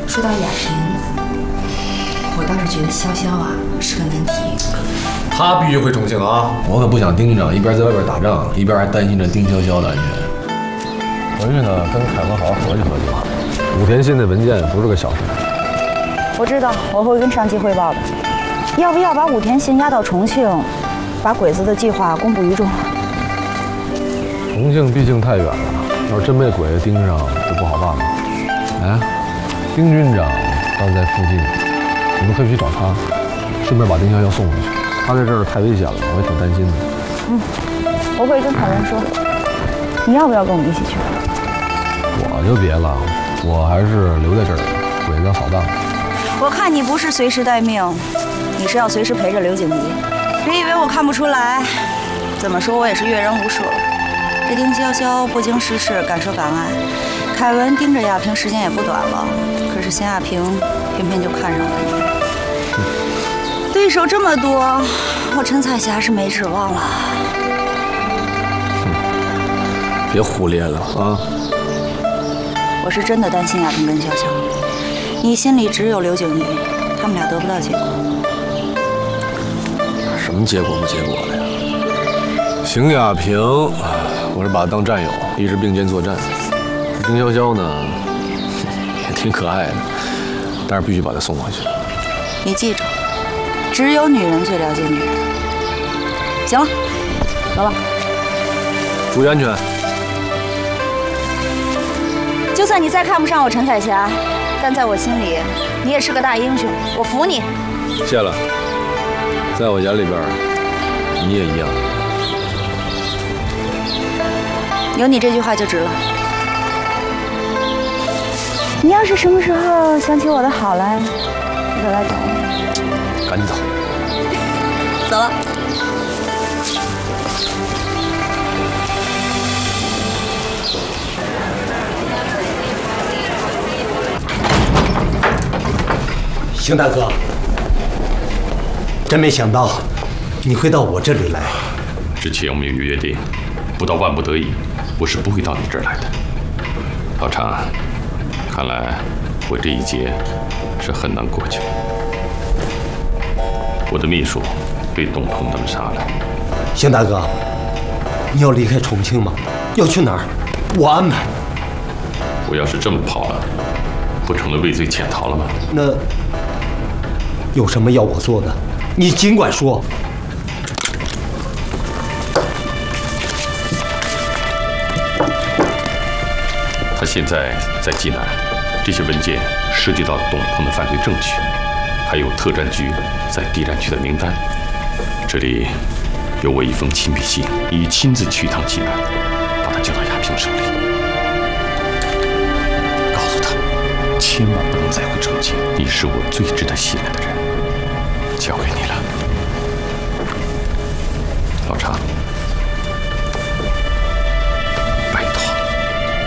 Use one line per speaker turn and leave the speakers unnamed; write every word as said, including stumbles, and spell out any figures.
说到雅萍，我倒是觉得潇潇啊是个难题。
他必须回重庆啊！
我可不想丁局长一边在外边打仗，一边还担心着丁潇潇的安全。回去呢，跟凯文好好合计合计吧。武田信的文件不是个小事。
我知道，我会跟上级汇报的。要不要把武田信押到重庆，把鬼子的计划公布于众？
重庆毕竟太远了，要是真被鬼子盯上，就不好办了。哎，丁军长倒是在附近，我们可以去找他，顺便把丁潇潇送回去。他在这儿太危险了，我也挺担心的。
嗯，我会跟凯文说。你要不要跟我们一起去？
我就别了，我还是留在这儿，鬼子要扫荡。
我看你不是随时待命，你是要随时陪着刘景怡。别以为我看不出来，怎么说我也是阅人无数了。这丁潇潇不经世事，敢说敢爱。凯文盯着亚萍时间也不短了，可是邢亚萍偏偏就看上了你。对手这么多，我陈彩霞是没指望了。
别胡咧了啊！
我是真的担心亚萍跟潇潇，你心里只有刘景怡，他们俩得不到结果。
什么结果不结果的呀？邢亚萍，我是把她当战友，一直并肩作战。丁潇潇呢，也挺可爱的，但是必须把她送回去。
你记住，只有女人最了解女人。行了，走了。
注意安全。
就算你再看不上我陈彩霞，但在我心里，你也是个大英雄，我服你。
谢了，在我眼里边，你也一样。
有你这句话就值了。你要是什么时候想起我的好来，记得来找我。
赶紧走。
走了。
邢大哥，真没想到你会到我这里来。
之前我们有约定，不到万不得已，我是不会到你这儿来的。老常，看来我这一劫是很难过去了。我的秘书被董鹏他们杀了。
邢大哥，你要离开重庆吗？要去哪儿？我安排。
我要是这么跑了，不成了畏罪潜逃了吗？
那有什么要我做的？你尽管说。
他现在在济南，这些文件涉及到董鹏的犯罪证据，还有特战局在地战区的名单。这里有我一封亲笔信，你亲自去一趟济南，把他叫到亚萍手里，告诉他千万不能再回重庆，你是我最值得信赖的人。交给你了，老常，